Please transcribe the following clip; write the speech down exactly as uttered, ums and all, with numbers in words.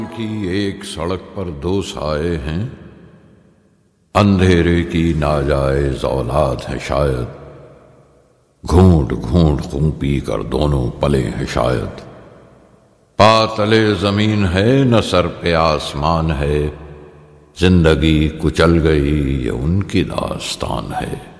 की एक सड़क पर दो साए हैं, अंधेरे की नाजायज औलाद है शायद। घूंट घूंट खूं पी कर दोनों पले हैं शायद। पातले जमीन है न सर पे आसमान है, जिंदगी कुचल गई ये उनकी दास्तान है।